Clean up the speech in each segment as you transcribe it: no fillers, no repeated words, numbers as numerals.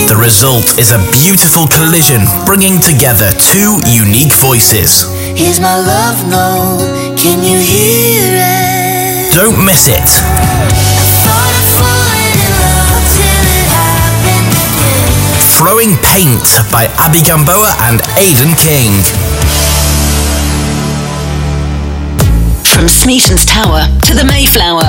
The result is a beautiful collision, bringing together two unique voices. Here's my love note, can you hear it? Don't miss it. Throwing Paint by Abby Gamboa and Aidan King. From Smeaton's Tower to the Mayflower.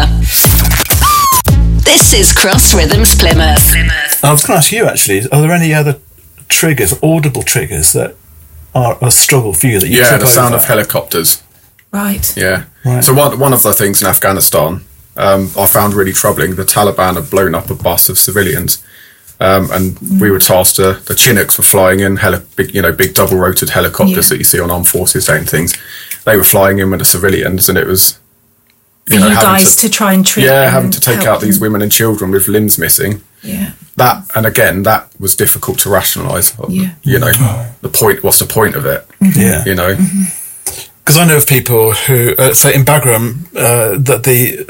This is Cross Rhythms Plymouth. I was going to ask you, actually, are there any other triggers, audible triggers, that are a struggle for you that you the sound of helicopters. Right. Yeah. Right. So one of the things in Afghanistan I found really troubling, the Taliban had blown up a bus of civilians. And we were tasked the Chinooks were flying in big double-rotored helicopters that you see on armed forces and things. They were flying in with the civilians, and it was you guys to try and treat having to take out these women and children with limbs missing. Yeah. That was difficult to rationalise. Yeah. The point. What's the point of it? Yeah. Because I know of people who say in Bagram that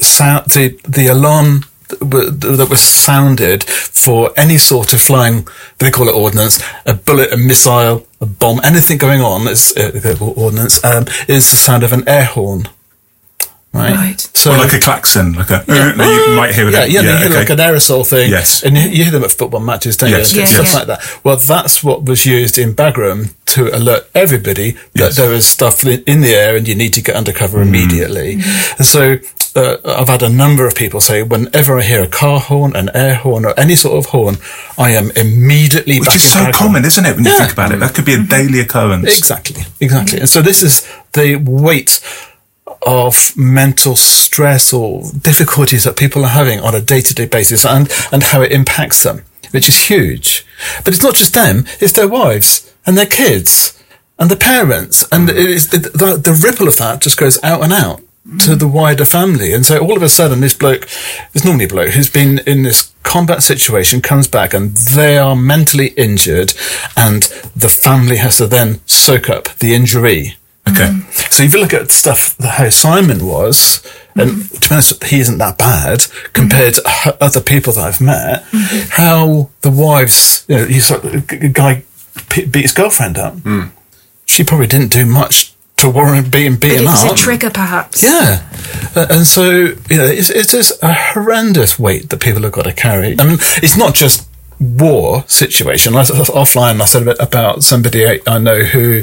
the alarm that was sounded for any sort of flying, they call it ordnance, a bullet, a missile, a bomb, anything going on is ordnance, is the sound of an air horn. Right. So, or like a klaxon, you might hear that. You hear like an aerosol thing. Yes. And you hear them at football matches, don't you? Stuff like that. Well, that's what was used in Bagram to alert everybody that there is stuff in the air and you need to get under cover immediately. And so I've had a number of people say, whenever I hear a car horn, an air horn, or any sort of horn, I am immediately back in Bagram. Which is so common, isn't it, when you think about it? That could be a daily occurrence. Exactly. And so this is the weight of mental stress or difficulties that people are having on a day-to-day basis and how it impacts them, which is huge. But it's not just them, it's their wives and their kids and the parents. And the ripple of that just goes out and out to the wider family. And so all of a sudden this normally a bloke who's been in this combat situation comes back and they are mentally injured and the family has to then soak up the injury. Okay. So if you look at stuff how Simon was, and to be honest, he isn't that bad compared to other people that I've met, how the wives, a guy beat his girlfriend up. She probably didn't do much to warrant being beaten up. But it was a trigger, perhaps. Yeah. And so, it's just a horrendous weight that people have got to carry. I mean, it's not just war situation. Offline, I said about somebody I know whose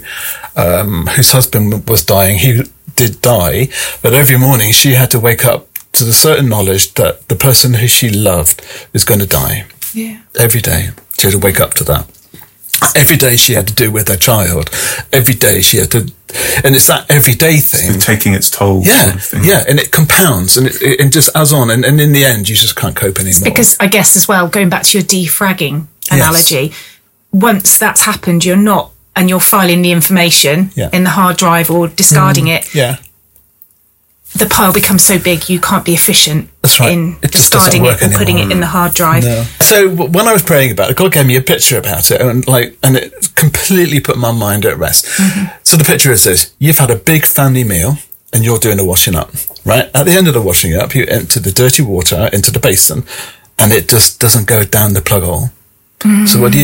husband was dying. He did die, but every morning she had to wake up to the certain knowledge that the person who she loved is going to die. Yeah. Every day she had to wake up to that. Every day she had to do with her child. Every day she had to, and it's that everyday thing. It's taking its toll. Yeah, sort of thing. Yeah, and it compounds and it just adds on. And in the end, you just can't cope anymore. Because I guess as well, going back to your defragging analogy, once that's happened, you're filing the information in the hard drive or discarding it. Yeah. The pile becomes so big you can't be efficient in discarding it or putting it in the hard drive. No. So when I was praying about it, God gave me a picture about it and it completely put my mind at rest. So the picture is this: you've had a big family meal and you're doing the washing up, right? At the end of the washing up, you empty the dirty water into the basin and it just doesn't go down the plug hole. So what do?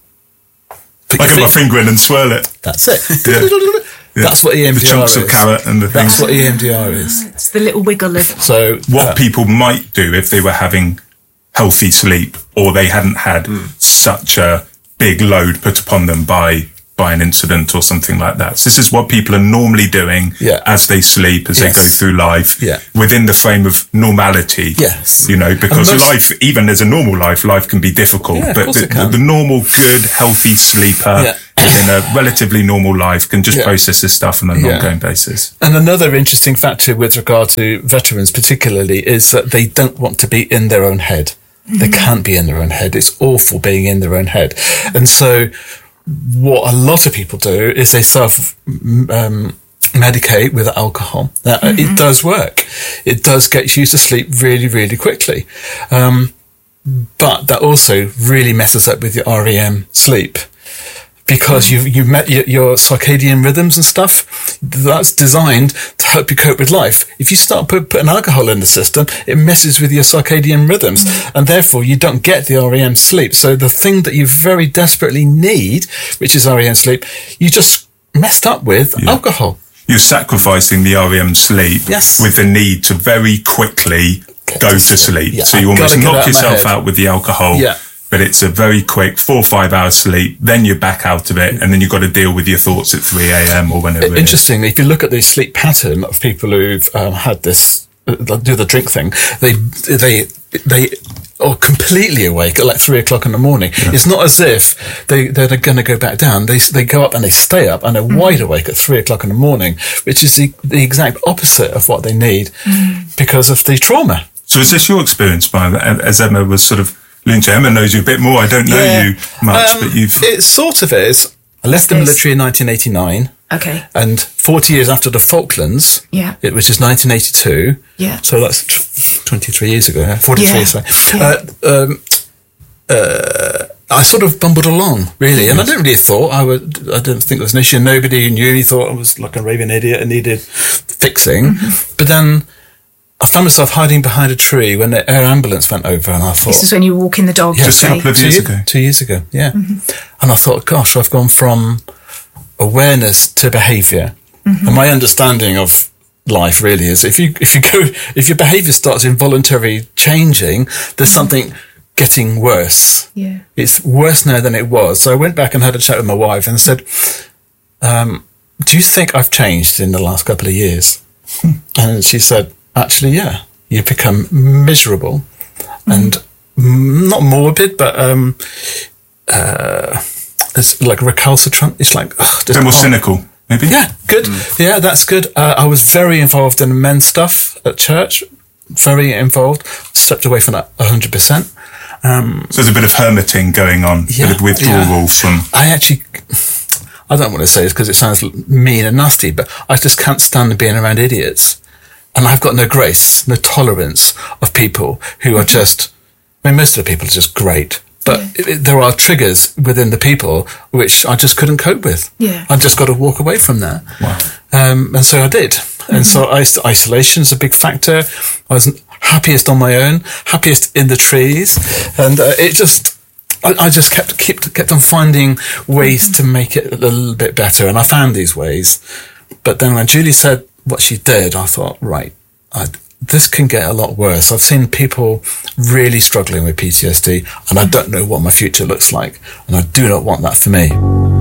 I get my finger in and swirl it. That's it. Yeah. That's what EMDR is. The chunks of carrot and the things. That's what EMDR is. It's the little wiggle of... So what people might do if they were having healthy sleep or they hadn't had such a big load put upon them by an incident or something like that. So this is what people are normally doing as they sleep, as they go through life, within the frame of normality. Yes. Because life, even as a normal life can be difficult. But the normal, good, healthy sleeper within a relatively normal life can just process this stuff on an ongoing basis. And another interesting factor with regard to veterans particularly is that they don't want to be in their own head. They can't be in their own head. It's awful being in their own head. And so what a lot of people do is they medicate with alcohol. Now, it does work. It does get you to sleep really, really quickly. But that also really messes up with your REM sleep because you've met your circadian rhythms and stuff. That's designed to help you cope with life. If you start putting alcohol in the system, it messes with your circadian rhythms, and therefore you don't get the REM sleep. So the thing that you very desperately need, which is REM sleep, you just messed up with alcohol. You're sacrificing the REM sleep with the need to very quickly go to sleep. Yeah, so you almost knock yourself out with the alcohol. Yeah. But it's a very quick 4 or 5 hour sleep. Then you're back out of it, and then you've got to deal with your thoughts at 3 a.m. or whenever. Interestingly, if you look at the sleep pattern of people who've had this, do the drink thing, they are completely awake at like 3 o'clock in the morning. Yeah. It's not as if they're going to go back down. They go up and they stay up and are wide awake at 3 o'clock in the morning, which is the exact opposite of what they need because of the trauma. So is this your experience, Brian, as Emma was sort of alluding to? Emma knows you a bit more. I don't know you much, but you've... It sort of is. I left the military in 1989. Okay. And 40 years after the Falklands, which is 1982. Yeah. So that's 23 years ago. 43 years ago. I sort of bumbled along, really, and I didn't really I didn't think there was an issue. Nobody who knew me thought I was like a raving idiot and needed fixing. But then I found myself hiding behind a tree when the air ambulance went over, and I thought... This is when you were walking the dog. Just a couple of years ago. 2 years ago, yeah. And I thought, gosh, I've gone from awareness to behaviour. And my understanding of life really is if your behaviour starts involuntarily changing, there's something getting worse. Yeah. It's worse now than it was. So I went back and had a chat with my wife and said, do you think I've changed in the last couple of years? And she said, actually, yeah, you've become miserable and not morbid, but it's like recalcitrant. It's like more cynical, maybe. Yeah, good. Yeah, that's good. I was very involved in men's stuff at church. Very involved. Stepped away from that 100%. So there's a bit of hermiting going on, a bit of withdrawal from... I don't want to say this because it sounds mean and nasty, but I just can't stand being around idiots. And I've got no grace, no tolerance of people who are just... I mean, most of the people are just great. But there are triggers within the people which I just couldn't cope with. Yeah. I just got to walk away from that. Wow. And so I did. And so isolation is a big factor. I was happiest on my own, happiest in the trees. And I just kept on finding ways to make it a little bit better. And I found these ways. But then when Julie said what she did, I thought, right, this can get a lot worse. I've seen people really struggling with PTSD, and I don't know what my future looks like, and I do not want that for me.